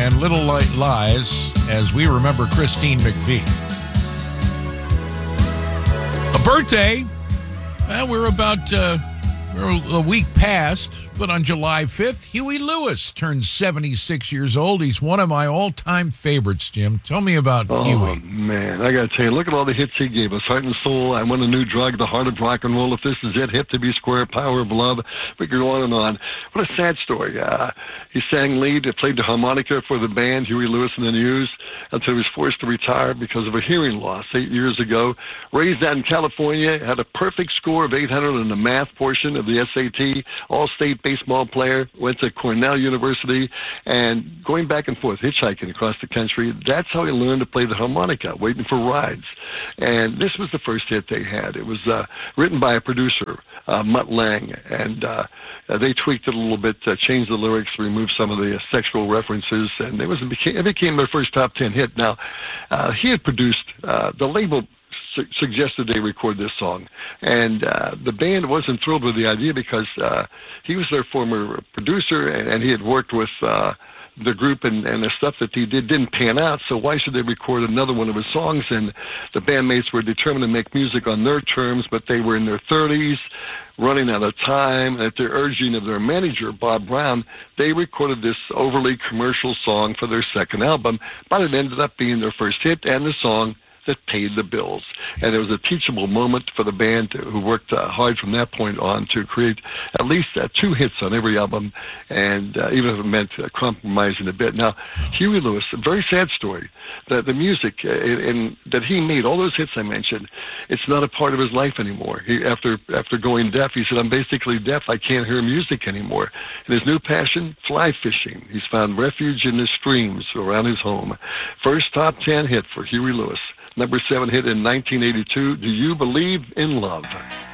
and Little Light Lies as we remember Christine McVie. A birthday. Well, we're a week past, but on July 5th, Huey Lewis turns 76 years old. He's one of my all-time favorites, Jim. Tell me about Huey. Oh, man, I got to tell you, look at all the hits he gave us. Heart and Soul, I Want a New Drug, The Heart of Rock and Roll, If This Is It, Hip to Be Square, Power of Love. We could go on and on. What a sad story. He sang lead, played the harmonica for the band, Huey Lewis and the News, until he was forced to retire because of a hearing loss 8 years ago. Raised out in California, had a perfect score of 800 in the math portion of the SAT, all-state baseball player, went to Cornell University, and going back and forth, hitchhiking across the country, that's how he learned to play the harmonica, waiting for rides. And this was the first hit they had. It was written by a producer, Mutt Lange, and they tweaked it a little bit, changed the lyrics, removed some of the sexual references, and it became their first top 10 hit. Now, he had produced, the label suggested they record this song, and the band wasn't thrilled with the idea because he was their former producer, and he had worked with the group, and the stuff that he didn't pan out, so why should they record another one of his songs? And the bandmates were determined to make music on their terms, but they were in their 30s, running out of time. At the urging of their manager, Bob Brown, they recorded this overly commercial song for their second album, but it ended up being their first hit and the song that paid the bills. And it was a teachable moment for the band who worked hard from that point on to create at least 2 hits on every album, and even if it meant compromising a bit. Now, Huey Lewis, a very sad story. The music that he made, all those hits I mentioned, it's not a part of his life anymore. After going deaf, he said, I'm basically deaf. I can't hear music anymore. And his new passion, fly fishing. He's found refuge in the streams around his home. First top 10 hit for Huey Lewis. Number 7 hit in 1982, Do You Believe in Love?